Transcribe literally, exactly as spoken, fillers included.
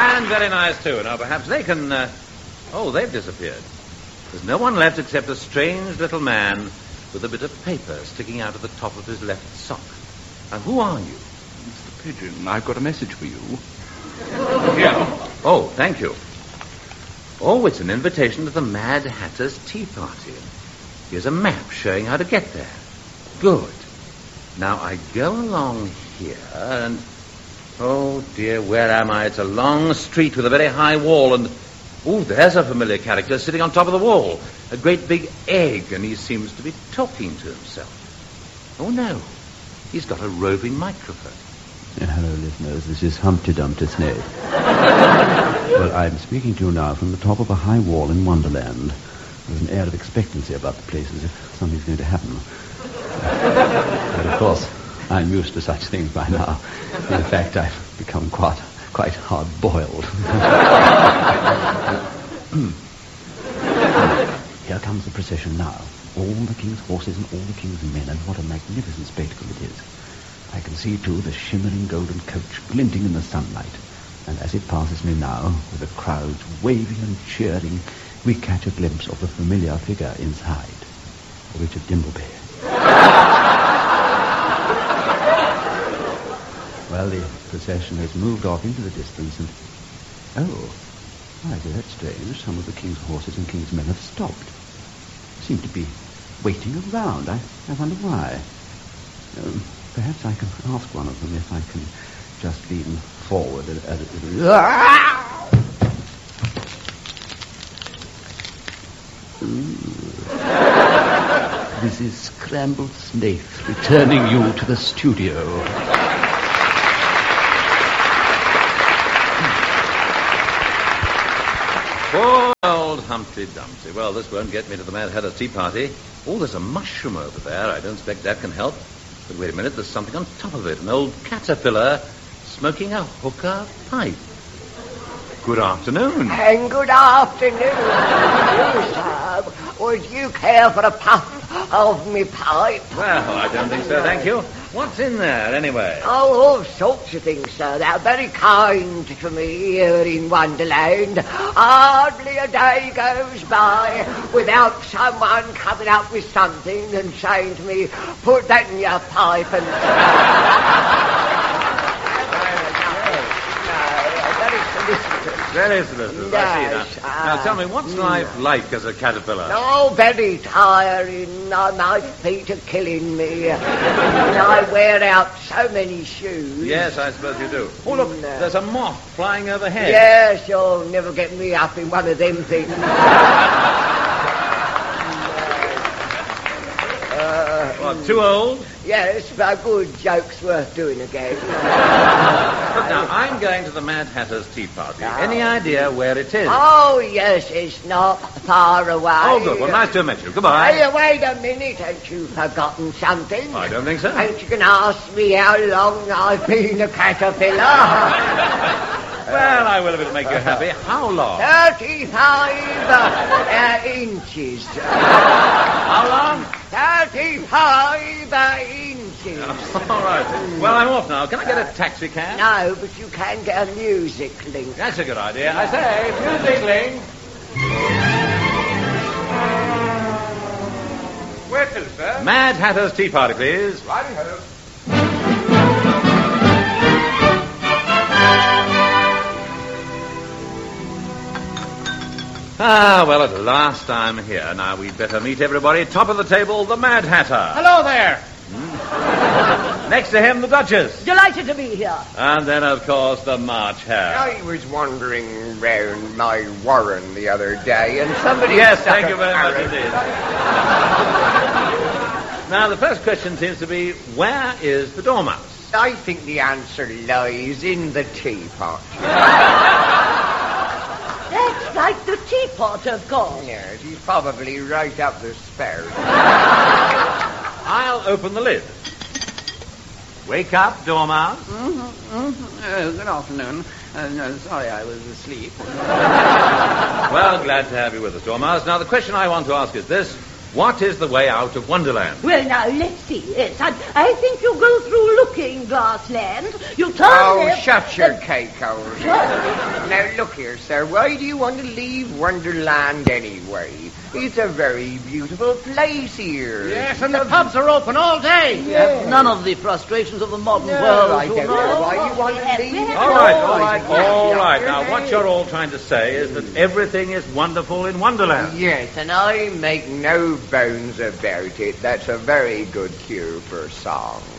And very nice, too. Now, perhaps they can... Uh... Oh, they've disappeared. There's no one left except a strange little man with a bit of paper sticking out of the top of his left sock. Now, who are you? Mister Pigeon, I've got a message for you. Here. Oh, thank you. Oh, it's an invitation to the Mad Hatter's tea party. Here's a map showing how to get there. Good. Now, I go along here and... Oh, dear, where am I? It's a long street with a very high wall and... Oh, there's a familiar character sitting on top of the wall. A great big egg, and he seems to be talking to himself. Oh, no. He's got a roving microphone. Uh, hello, listeners. This is Humpty Dumpty Snape. Well, I'm speaking to you now from the top of a high wall in Wonderland. There's an air of expectancy about the place, as if something's going to happen. But, of course, I'm used to such things by now. In fact, I've become quite, quite hard-boiled. Here comes the procession now. All the king's horses and all the king's men, and what a magnificent spectacle it is. I can see, too, the shimmering golden coach glinting in the sunlight. And as it passes me now, with the crowds waving and cheering, we catch a glimpse of the familiar figure inside, Richard Dimbleby. Well, the procession has moved off into the distance, and... Oh, I say, that's strange. Some of the king's horses and king's men have stopped. Seem to be waiting around. I, I wonder why. Um, perhaps I can ask one of them if I can just lean forward a, a little. This is Scrambled Snaith returning you to the studio. Poor old Humpty Dumpty. Well, this won't get me to the Mad Hatter's tea party. Oh, there's a mushroom over there. I don't expect that can help. But wait a minute, there's something on top of it. An old caterpillar smoking a hookah pipe. Good afternoon. And good afternoon, you, sir. Would you care for a puff of me pipe? Well, I don't think so, thank you. What's in there, anyway? Oh, all sorts of things, sir. They're very kind to me here in Wonderland. Hardly a day goes by without someone coming up with something and saying to me, put that in your pipe and... Very solicitous, I see now. Now, tell me, what's life like as a caterpillar? Oh, very tiring. Oh, my feet are killing me. And I wear out so many shoes. Yes, I suppose you do. Oh, look, there's a moth flying overhead. Yes, you'll never get me up in one of them things. uh, what, too old? Yes, but a good joke's worth doing again. But now, I'm going to the Mad Hatter's tea party. Oh. Any idea where it is? Oh, yes, it's not far away. Oh, good. Well, nice to meet you. Goodbye. Hey, wait a minute. Haven't you forgotten something? I don't think so. Ain't you going to ask me how long I've been a caterpillar? Well, I will if it'll make you happy. How long? Thirty-five uh, inches. How long? Thirty-five uh, inches. Oh, all right. Well, I'm off now. Can I get a taxi cab? No, but you can get a music link. That's a good idea. I say, music link. Where to, sir? Mad Hatter's tea party, please. Righty-ho. Ah, well, at last I'm here. Now, we'd better meet everybody. Top of the table, the Mad Hatter. Hello there. Hmm? Next to him, the Duchess. Delighted to be here. And then, of course, the March Hare. I was wandering round my warren the other day, and somebody... Yes, thank you very much indeed. Now, the first question seems to be, where is the Dormouse? I think the answer lies in the teapot. That's like the teapot, of course. Yes, he's probably right up the spout. I'll open the lid. Wake up, Dormouse. Mm-hmm, mm-hmm. Uh, good afternoon. Uh, no, sorry, I was asleep. Well, glad to have you with us, Dormouse. Now, the question I want to ask is this. What is the way out of Wonderland? Well, now, let's see. Yes, I, I think you go through Looking Glass Land. You turn Oh, left... shut your uh, cake holes. Now, look here, sir. Why do you want to leave Wonderland anyway? It's a very beautiful place here. Yes, and the pubs are open all day. Yes. None of the frustrations of the modern No, world. I you don't know. know why you want to leave. All right, all right, Oh, all yeah, right. yeah, Now, yeah. what you're all trying to say is that everything is wonderful in Wonderland. Yes, and I make no bones about it. That's a very good cure for song.